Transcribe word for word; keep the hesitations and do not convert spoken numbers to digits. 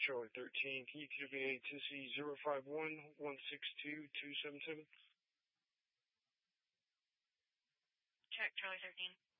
Charlie thirteen, can you Q B A two C zero five one one six two two seven seven? Check, Charlie thirteen.